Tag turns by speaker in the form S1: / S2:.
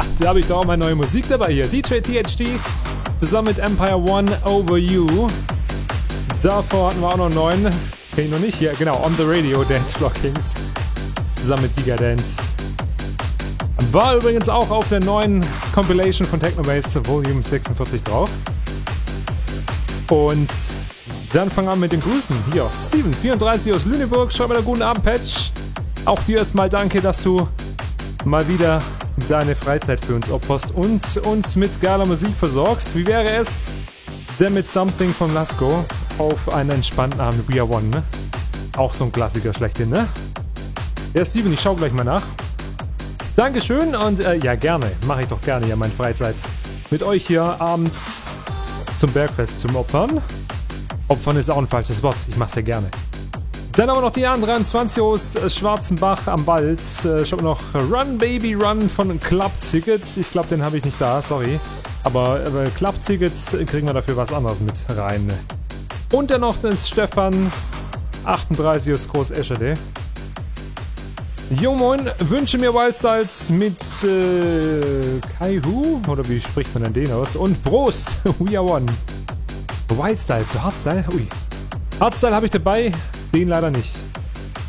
S1: Da habe ich doch auch mal neue Musik dabei hier. DJ THD zusammen mit Empire One Over You. Davor hatten wir auch noch 9. Kenn ich noch nicht. Hier, genau. On the Radio, Dance Floor Kings. Zusammen mit Gigadance. War übrigens auch auf der neuen Compilation von Technobase Volume 46 drauf. Und dann fangen wir an mit den Grüßen. Hier, Steven, 34 aus Lüneburg. Schreib mir einen guten Abend, Patch. Auch dir erstmal danke, dass du mal wieder deine Freizeit für uns opferst und uns mit geiler Musik versorgst. Wie wäre es denn mit Something von Lasko auf einen entspannten Abend? We Are One, ne? Auch so ein Klassiker schlechthin, ne? Ja, Steven, ich schau gleich mal nach. Dankeschön und ja, gerne. Mache ich doch gerne ja meine Freizeit mit euch hier abends zum Bergfest zum Opfern. Opfern ist auch ein falsches Wort. Ich mach's ja gerne. Dann haben wir noch die A23 aus Schwarzenbach am Wald. Ich habe noch Run Baby Run von Club Tickets. Ich glaube, den habe ich nicht da, sorry. Aber Club Tickets kriegen wir dafür was anderes mit rein. Und dann noch ist Stefan 38 aus Groß Eschede. Jo moin, wünsche mir Wildstyles mit Kaihu, oder wie spricht man denn den aus? Und Prost, We Are One. Wildstyles, so Hardstyle, ui. Hardstyle habe ich dabei, den leider nicht.